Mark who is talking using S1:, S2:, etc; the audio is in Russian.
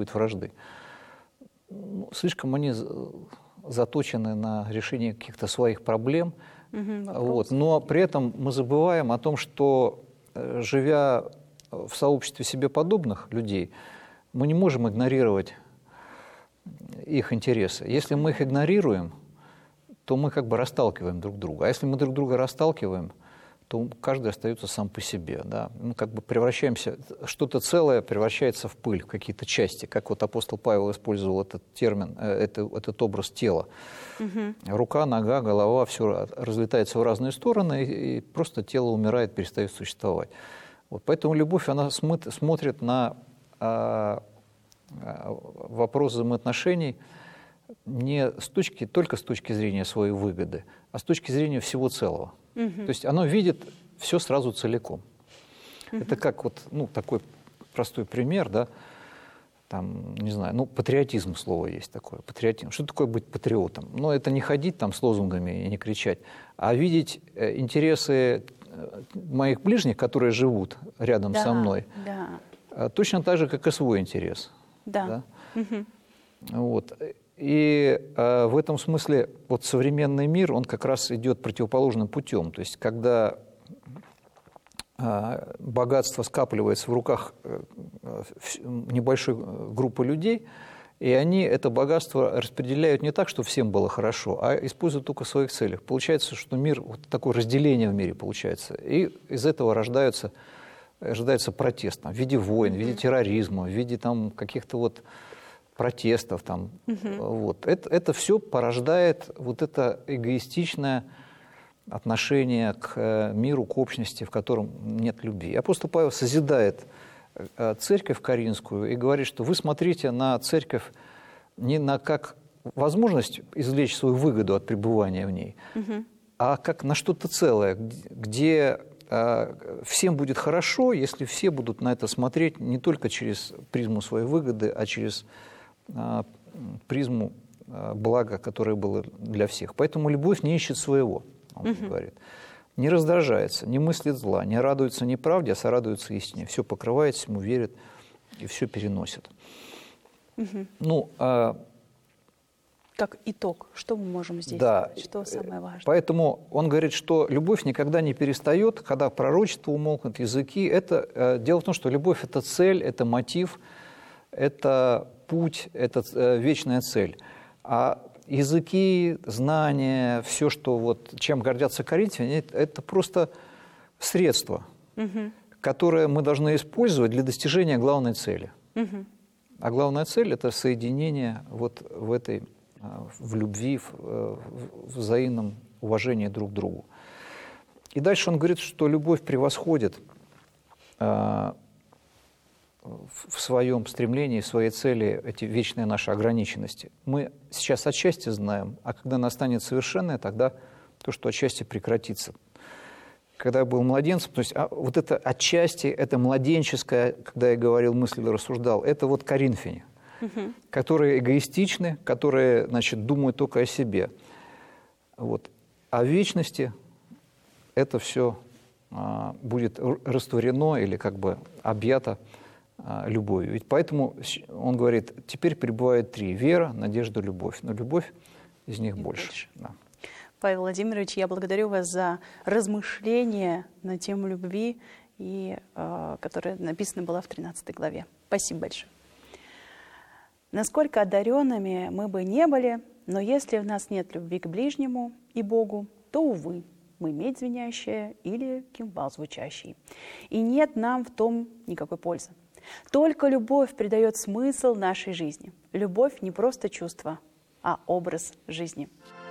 S1: существует вражды. Слишком они заточены на решение каких-то своих проблем. Вот. Но при этом мы забываем о том, что, живя в сообществе себе подобных людей, мы не можем игнорировать их интересы. Если мы их игнорируем, то мы как бы расталкиваем друг друга. А если мы друг друга расталкиваем, то каждый остается сам по себе. Да? Мы как бы превращаемся, что-то целое превращается в пыль, в какие-то части. Как вот апостол Павел использовал этот термин, этот образ тела. Рука, нога, голова, все разлетается в разные стороны, и просто тело умирает, перестает существовать. Вот. Поэтому любовь, она смотрит на вопрос взаимоотношений не только с точки зрения своей выгоды, а с точки зрения всего целого. То есть оно видит все сразу целиком. Это как вот, такой простой пример, да, там, не знаю, патриотизм слово есть такое, патриотизм. Что такое быть патриотом? Это не ходить там с лозунгами и не кричать, а видеть интересы моих ближних, которые живут рядом со мной, точно так же, как и свой интерес. Да? Вот. И в этом смысле вот современный мир, он как раз идет противоположным путем. То есть когда богатство скапливается в руках небольшой группы людей, и они это богатство распределяют не так, чтобы всем было хорошо, а используют только в своих целях. Получается, что мир, вот такое разделение в мире получается. И из этого рождается протест в виде войн, в виде терроризма, в виде каких-то вот протестов. Вот. Это все порождает вот это эгоистичное отношение к миру, к общности, в котором нет любви. И апостол Павел созидает церковь Коринфскую и говорит, что вы смотрите на церковь не на как возможность извлечь свою выгоду от пребывания в ней, а как на что-то целое, где всем будет хорошо, если все будут на это смотреть не только через призму своей выгоды, а через призму блага, которое было для всех. Поэтому любовь не ищет своего, он говорит. Не раздражается, не мыслит зла, не радуется неправде, а сорадуется истине. Все покрывает, всему верит и все переносит.
S2: Как итог, что мы можем здесь сказать? Что самое важное?
S1: Поэтому он говорит, что любовь никогда не перестает, когда пророчества умолкнут, языки. Дело в том, что любовь – это цель, это мотив, это путь, это вечная цель. А языки, знания, все, чем гордятся коринфяне, это просто средство, которое мы должны использовать для достижения главной цели. А главная цель – это соединение в любви, в взаимном уважении друг к другу. И дальше он говорит, что любовь превосходит в своем стремлении, в своей цели эти вечные наши ограниченности. Мы сейчас отчасти знаем, а когда настанет совершенное, тогда то, что отчасти прекратится. Когда я был младенцем, то есть вот это отчасти, это младенческое, когда я говорил, мыслил, рассуждал, это вот коринфяне, которые эгоистичны, которые, думают только о себе. Вот. А в вечности это все будет растворено или объято любовью. Ведь поэтому он говорит, теперь пребывает три: вера, надежда, любовь. Но любовь из них больше. Да.
S2: Павел Владимирович, я благодарю вас за размышления на тему любви, которая написана была в 13 главе. Спасибо большое. Насколько одаренными мы бы не были, но если в нас нет любви к ближнему и Богу, то, увы, мы медь звенящая или кимвал звучащий. И нет нам в том никакой пользы. Только любовь придает смысл нашей жизни. Любовь не просто чувство, а образ жизни.